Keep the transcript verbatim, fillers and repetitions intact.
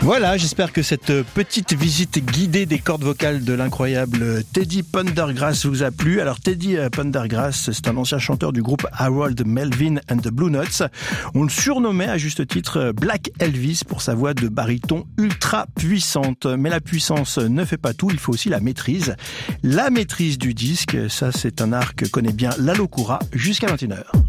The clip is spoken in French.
Voilà, j'espère que cette petite visite guidée des cordes vocales de l'incroyable Teddy Pendergrass vous a plu. Alors Teddy Pendergrass, c'est un ancien chanteur du groupe Harold Melvin and the Blue Notes. On le surnommait à juste titre Black Elvis pour sa voix de baryton ultra puissante. Mais la puissance ne fait pas tout, il faut aussi la maîtrise. La maîtrise du disque, ça c'est un art que connaît bien Lalo Koura jusqu'à vingt et une heures.